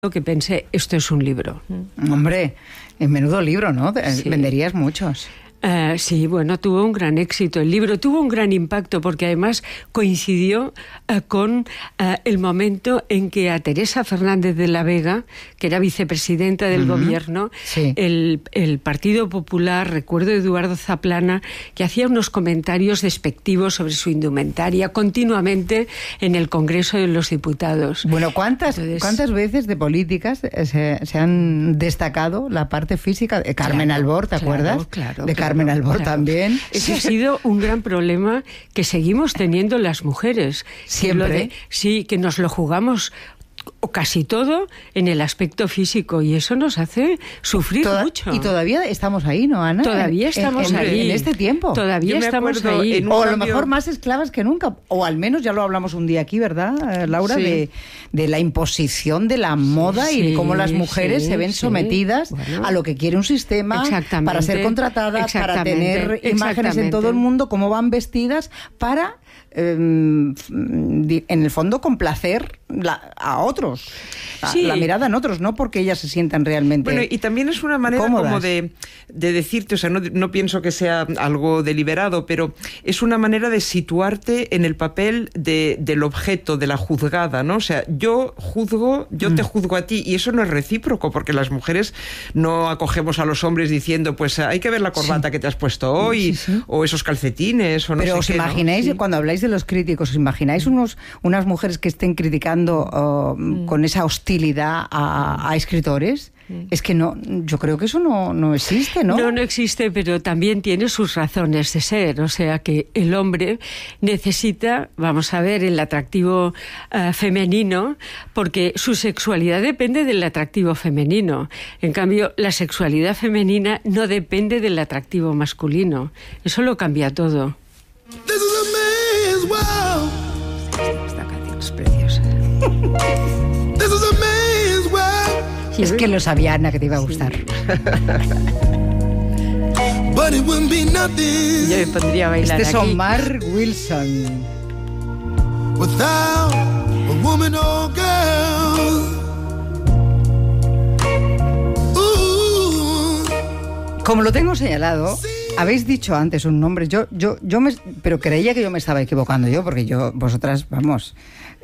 que pensé, esto es un libro. Hombre, menudo libro, ¿no? Sí. Venderías muchos. Sí, bueno, tuvo un gran éxito. El libro tuvo un gran impacto porque además coincidió con el momento en que a Teresa Fernández de la Vega, que era vicepresidenta del gobierno, sí, el Partido Popular, recuerdo a Eduardo Zaplana, que hacía unos comentarios despectivos sobre su indumentaria continuamente en el Congreso de los Diputados. Bueno, ¿cuántas veces de políticas se han destacado la parte física? Carmen Albor, ¿te acuerdas? Claro. De Carmen Albor también. Ese ha sido un gran problema que seguimos teniendo las mujeres. Siempre. Que nos lo jugamos o casi todo en el aspecto físico, y eso nos hace sufrir mucho. Y todavía estamos ahí, ¿no, Ana? Todavía estamos ahí. En este tiempo. Todavía estamos ahí. O a lo mejor más esclavas que nunca. O al menos ya lo hablamos un día aquí, ¿verdad, Laura? Sí. De la imposición de la moda y de cómo las mujeres se ven sometidas a lo que quiere un sistema para ser contratadas, para tener imágenes en todo el mundo, cómo van vestidas para... en el fondo complacer a otros, la mirada en otros, no porque ellas se sientan realmente bueno, y también es una manera cómodas. Como de decirte, o sea, no pienso que sea algo deliberado, pero es una manera de situarte en el papel del objeto, de la juzgada, ¿no? O sea, yo juzgo, yo te juzgo a ti, y eso no es recíproco, porque las mujeres no acogemos a los hombres diciendo, pues hay que ver la corbata que te has puesto hoy, o esos calcetines, o no pero sé os qué, imagináis, ¿no? cuando habláis de los críticos, ¿os imagináis unas mujeres que estén criticando con esa hostilidad a escritores? Es que no, yo creo que eso no existe, ¿no? No existe, pero también tiene sus razones de ser. O sea que el hombre necesita, vamos a ver, el atractivo femenino, porque su sexualidad depende del atractivo femenino. En cambio, la sexualidad femenina no depende del atractivo masculino. Eso lo cambia todo. Esta canción es preciosa. Es que lo sabía, Ana, que te iba a gustar. Yo me pondría a bailar Este es aquí. Omar Wilson. Como lo tengo señalado, habéis dicho antes un nombre. Pero creía que yo me estaba equivocando porque vosotras, vamos...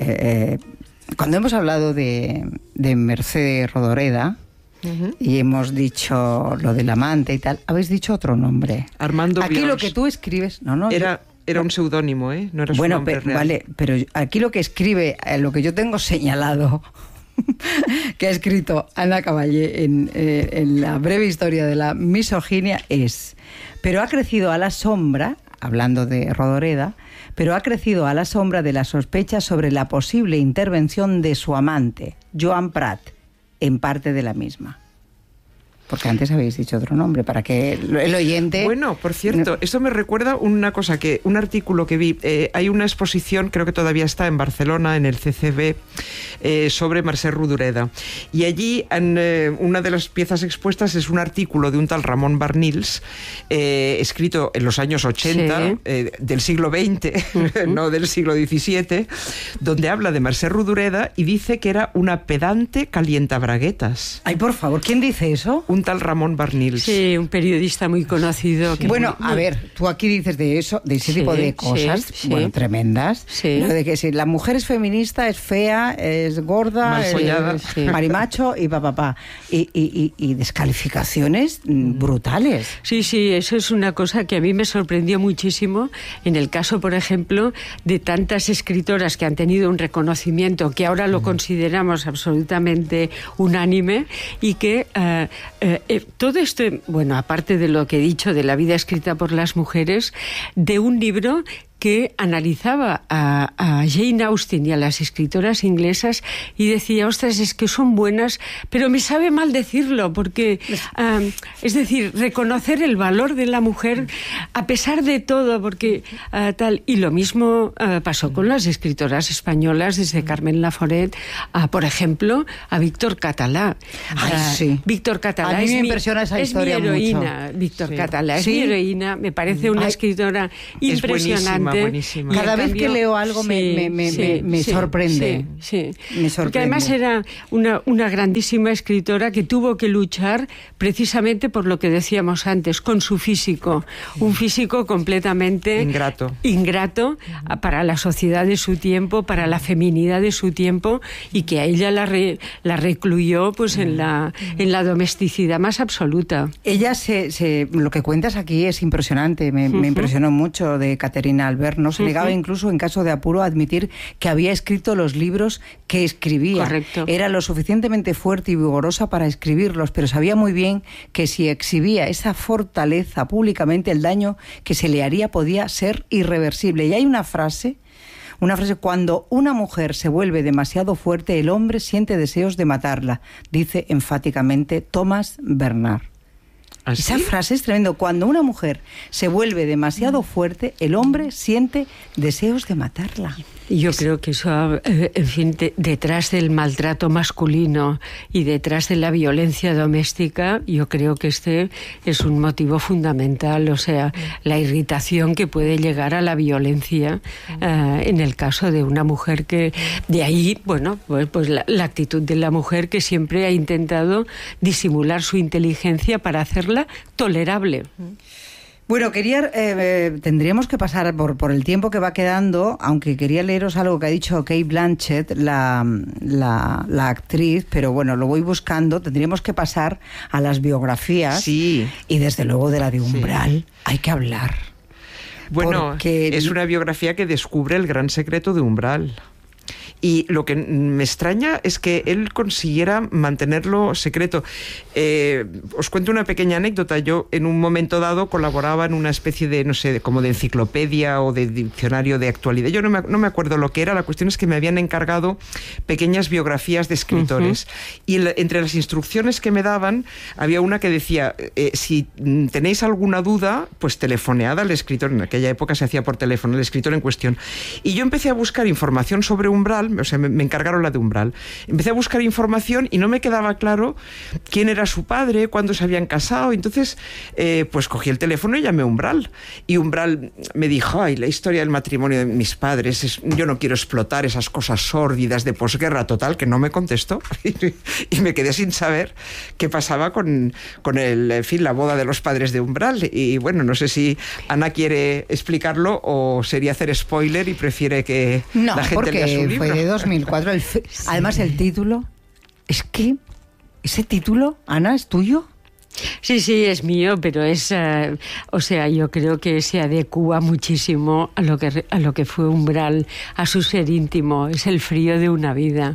cuando hemos hablado de Mercedes Rodoreda y hemos dicho lo del amante y tal, habéis dicho otro nombre. Armando Aquí Bions. lo que tú escribes... Era un seudónimo, ¿eh? No era su nombre real. Vale, pero aquí lo que escribe, lo que yo tengo señalado... que ha escrito Ana Caballé en la breve historia de la misoginia pero ha crecido a la sombra, hablando de Rodoreda, pero ha crecido a la sombra de la sospecha sobre la posible intervención de su amante, Joan Prat, en parte de la misma. Porque antes habéis dicho otro nombre, para que el oyente... Bueno, por cierto, esto me recuerda un artículo que vi. Hay una exposición, creo que todavía está en Barcelona, en el CCB, sobre Mercè Rodoreda. Y allí, una de las piezas expuestas es un artículo de un tal Ramón Barnils, escrito en los años 80, del siglo XX, no del siglo XVII, donde habla de Mercè Rodoreda y dice que era una pedante calientabraguetas. Ay, por favor, ¿quién dice eso? Un tal Ramón Barnils. Sí, un periodista muy conocido. Bueno, a ver, tú aquí dices de ese tipo de cosas, tremendas. Sí. Lo de que si la mujer es feminista, es fea, es gorda, es marimacho y papá. Y descalificaciones brutales. Sí, eso es una cosa que a mí me sorprendió muchísimo en el caso, por ejemplo, de tantas escritoras que han tenido un reconocimiento que ahora lo consideramos absolutamente unánime y que todo esto, bueno, aparte de lo que he dicho de la vida escrita por las mujeres, de un libro que analizaba a Jane Austen y a las escritoras inglesas y decía, ostras, es que son buenas, pero me sabe mal decirlo, porque, es decir, reconocer el valor de la mujer a pesar de todo, porque tal. Y lo mismo pasó con las escritoras españolas, desde Carmen Laforet, por ejemplo, a Víctor Català. Víctor Català a mí me impresiona esa historia mi heroína, mucho. Víctor Català, es mi heroína, me parece una escritora impresionante. buenísima. Cada vez que leo algo me sorprende. Sí. Me sorprende. Porque además era una grandísima escritora que tuvo que luchar precisamente por lo que decíamos antes, con su físico. Un físico completamente ingrato para la sociedad de su tiempo, para la feminidad de su tiempo, y que a ella la recluyó pues en la domesticidad más absoluta. Ella lo que cuentas aquí es impresionante, me impresionó mucho, de Caterina Albert. No se negaba incluso en caso de apuro a admitir que había escrito los libros que escribía. Correcto. Era lo suficientemente fuerte y vigorosa para escribirlos, pero sabía muy bien que si exhibía esa fortaleza públicamente, el daño que se le haría podía ser irreversible. Y hay una frase, cuando una mujer se vuelve demasiado fuerte, el hombre siente deseos de matarla, dice enfáticamente Thomas Bernard. ¿Así? Esa frase es tremendo. Cuando una mujer se vuelve demasiado fuerte, el hombre siente deseos de matarla. Y yo creo que eso, en fin, detrás del maltrato masculino y detrás de la violencia doméstica, yo creo que este es un motivo fundamental, o sea, la irritación que puede llegar a la violencia en el caso de una mujer que, de ahí, bueno, pues la actitud de la mujer que siempre ha intentado disimular su inteligencia para hacerla tolerable. Bueno, tendríamos que pasar por el tiempo que va quedando, aunque quería leeros algo que ha dicho Cate Blanchett, la actriz, pero bueno, lo voy buscando. Tendríamos que pasar a las biografías. Sí. Y desde luego de la de Umbral hay que hablar. Bueno, porque es una biografía que descubre el gran secreto de Umbral. Y lo que me extraña es que él consiguiera mantenerlo secreto. Os cuento una pequeña anécdota. Yo en un momento dado colaboraba en una especie de, no sé, como de enciclopedia o de diccionario de actualidad. Yo no me acuerdo lo que era. La cuestión es que me habían encargado pequeñas biografías de escritores. Y entre las instrucciones que me daban había una que decía, si tenéis alguna duda, pues telefonead al escritor. En aquella época se hacía por teléfono, el escritor en cuestión. Y yo empecé a buscar información sobre Umbral. O sea, me encargaron la de Umbral. Empecé a buscar información y no me quedaba claro quién era su padre, cuándo se habían casado. Entonces, pues cogí el teléfono y llamé a Umbral. Y Umbral me dijo, ay, la historia del matrimonio de mis padres, yo no quiero explotar esas cosas sórdidas de posguerra. Total, que no me contestó. Y me quedé sin saber qué pasaba con en fin, la boda de los padres de Umbral. Y bueno, no sé si Ana quiere explicarlo o sería hacer spoiler y prefiere que la gente lea su libro. De 2004. Además, el título, es que ese título, Ana, ¿es tuyo? Sí, es mío, pero es, o sea, yo creo que se adecúa muchísimo a lo que fue Umbral, a su ser íntimo. Es el frío de una vida.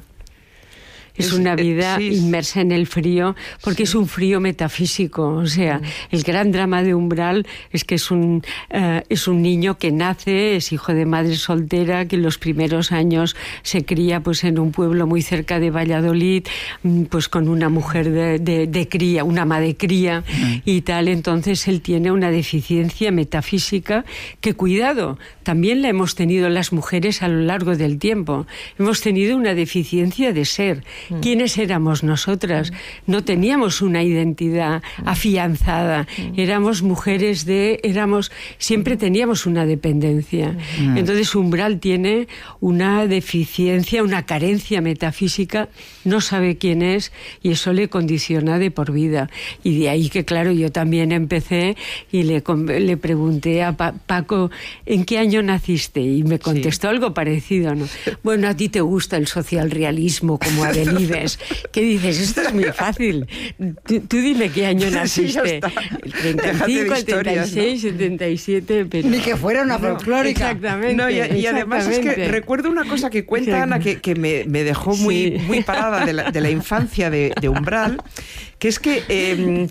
Es una vida inmersa en el frío, porque es un frío metafísico. O sea, el gran drama de Umbral es que es un niño que nace, es hijo de madre soltera, que en los primeros años se cría pues en un pueblo muy cerca de Valladolid, pues con una mujer de cría, una ama de cría y tal. Entonces él tiene una deficiencia metafísica que, cuidado, también la hemos tenido las mujeres a lo largo del tiempo. Hemos tenido una deficiencia de ser. ¿Quiénes éramos nosotras? No teníamos una identidad afianzada. Éramos mujeres siempre teníamos una dependencia. Entonces Umbral tiene una deficiencia, una carencia metafísica, no sabe quién es y eso le condiciona de por vida. Y de ahí que, claro, yo también empecé y le pregunté a Paco, ¿en qué año naciste? Y me contestó algo parecido, ¿no? Bueno, a ti te gusta el socialrealismo como a Delibes. ¿Qué dices? Esto es muy fácil. Tú dime qué año naciste. El 35, el 36, ¿no? 77... Pero... Ni que fuera una folclórica. Exactamente. No, y además es que recuerdo una cosa que cuenta Ana que me dejó muy parada de la infancia de Umbral, que es que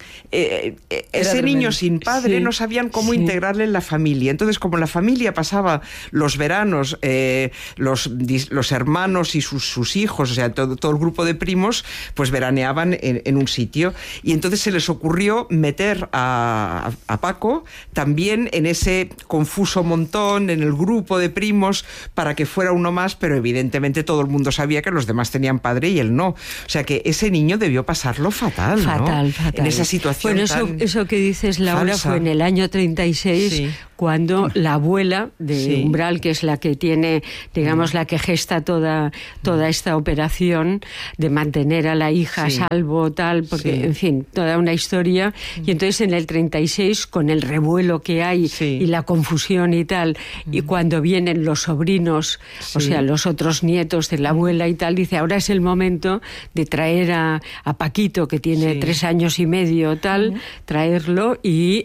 ese niño sin padre no sabían cómo integrarle en la familia. Entonces, como la familia pasaba los veranos, los hermanos y sus hijos, o sea, todo el grupo grupo de primos pues veraneaban en un sitio. Y entonces se les ocurrió meter a Paco también en ese confuso montón, en el grupo de primos, para que fuera uno más, pero evidentemente todo el mundo sabía que los demás tenían padre y él no. O sea que ese niño debió pasarlo fatal, ¿no? Fatal. En esa situación bueno, eso que dices, Laura, falsa. fue en el año 36, sí, cuando la abuela de Umbral, que es la que tiene, digamos, la que gesta toda esta operación de mantener a la hija a salvo, tal, porque, en fin, toda una historia. Y entonces en el 36, con el revuelo que hay y la confusión y tal, y cuando vienen los sobrinos, o sea, los otros nietos de la abuela y tal, dice, ahora es el momento de traer a Paquito, que tiene 3 años y medio, tal, traerlo y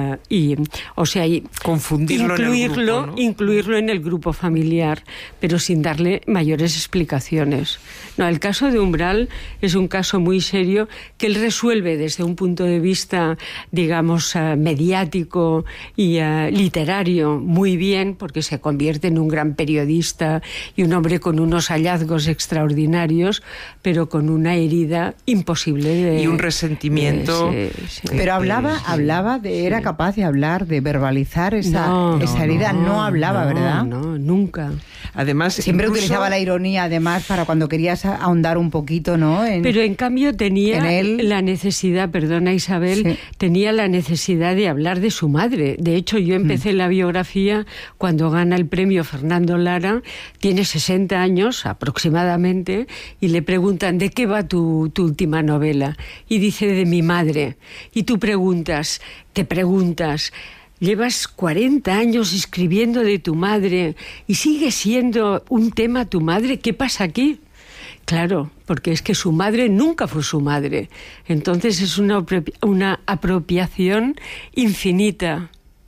o sea, confundirlo, incluirlo en el grupo familiar, pero sin darle mayores explicaciones. No, el caso de Umbral es un caso muy serio que él resuelve desde un punto de vista, digamos, mediático y literario muy bien, porque se convierte en un gran periodista y un hombre con unos hallazgos extraordinarios, pero con una herida imposible y un resentimiento. Pero era capaz de hablar, de verbalizar esa herida. No hablaba, ¿verdad? No, nunca. Además, siempre utilizaba la ironía, además, para cuando querías ahondar un poquito, ¿no? Pero en cambio tenía la necesidad, perdona Isabel, tenía la necesidad de hablar de su madre. De hecho, yo empecé la biografía cuando gana el premio Fernando Lara, tiene 60 años aproximadamente, y le preguntan, ¿de qué va tu última novela? Y dice, de mi madre. Y tú te preguntas, llevas 40 años escribiendo de tu madre y sigue siendo un tema tu madre. ¿Qué pasa aquí? Claro, porque es que su madre nunca fue su madre. Entonces es una apropiación infinita.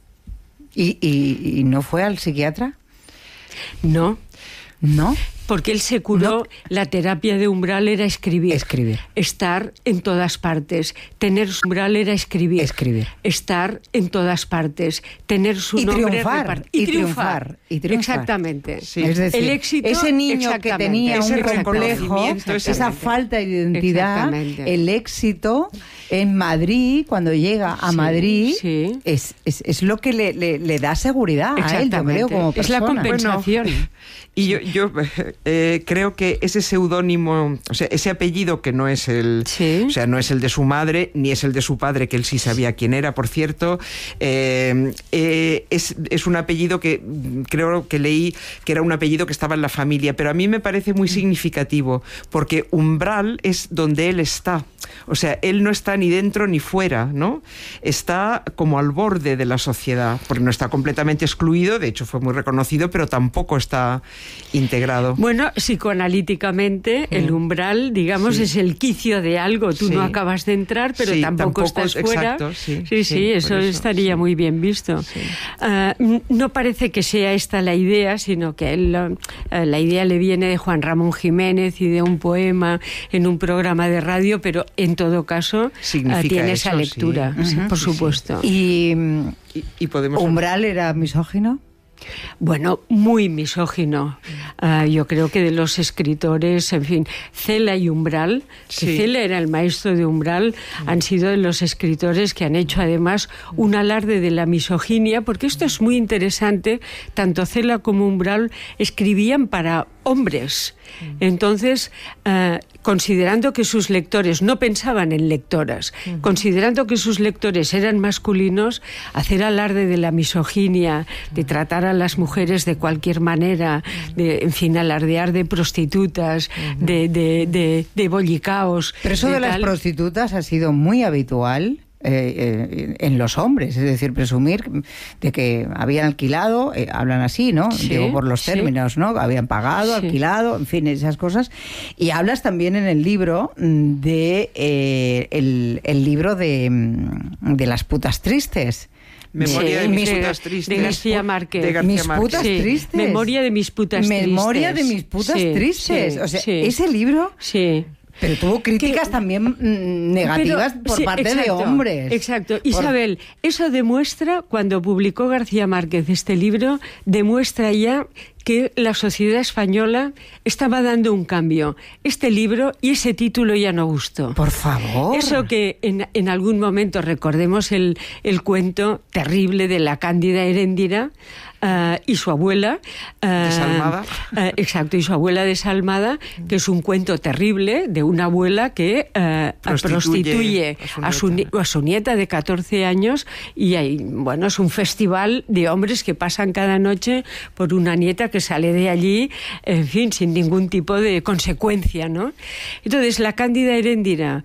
¿Y no fue al psiquiatra? No. ¿No? Porque él se curó, la terapia de Umbral era escribir. Estar en todas partes. Tener su Umbral era escribir. Estar en todas partes. Tener su nombre y triunfar. Exactamente. Sí. Es decir, el éxito, ese niño que tenía un complejo, esa falta de identidad, el éxito en Madrid, cuando llega a Madrid, es lo que le da seguridad a él, yo creo, como persona. Es la compensación. Bueno, y yo creo que ese seudónimo, o sea, ese apellido que no es o sea, no es el de su madre, ni es el de su padre, que él sí sabía quién era, por cierto, es un apellido que creo que leí que era un apellido que estaba en la familia, pero a mí me parece muy significativo, porque Umbral es donde él está. O sea, él no está ni dentro ni fuera, ¿no? Está como al borde de la sociedad, porque no está completamente excluido, de hecho fue muy reconocido, pero tampoco está integrado. Bueno, psicoanalíticamente, el umbral, digamos, es el quicio de algo. Tú no acabas de entrar, pero tampoco estás fuera. Exacto, eso estaría muy bien visto. No parece que sea esta la idea, sino que la idea le viene de Juan Ramón Jiménez y de un poema en un programa de radio, pero en todo caso tiene esa lectura, por supuesto. ¿Y podemos... Umbral era misógino? Bueno, muy misógino. Yo creo que de los escritores, en fin, Cela y Umbral, que Cela era el maestro de Umbral, han sido de los escritores que han hecho además un alarde de la misoginia, porque esto es muy interesante, tanto Cela como Umbral escribían para hombres. Entonces, considerando que sus lectores no pensaban en lectoras, considerando que sus lectores eran masculinos, hacer alarde de la misoginia, de tratar a las mujeres de cualquier manera, de, en fin, alardear de prostitutas, de bollicaos. Pero eso de las prostitutas ha sido muy habitual en los hombres, es decir, presumir de que habían alquilado, hablan así, ¿no? Digo, por los términos, ¿no? Habían pagado, alquilado, en fin, esas cosas. Y hablas también en el libro de el libro de las putas tristes. Memoria de mis putas tristes. De García Márquez. Mis putas tristes. Memoria de mis putas tristes. Memoria de mis putas tristes. O sea, ese libro... Pero tuvo críticas también negativas por parte de hombres. Exacto. Isabel, eso demuestra, cuando publicó García Márquez este libro, demuestra ya que la sociedad española estaba dando un cambio. Este libro y ese título ya no gustó. Por favor. Eso que en algún momento recordemos el cuento terrible de la Cándida Heréndira y su abuela. Desalmada. Exacto, y su abuela desalmada, que es un cuento terrible de una abuela que prostituye a su nieta de 14 años y bueno, es un festival de hombres que pasan cada noche por una nieta que sale de allí, en fin, sin ningún tipo de consecuencia, ¿no? Entonces, la Cándida Heréndira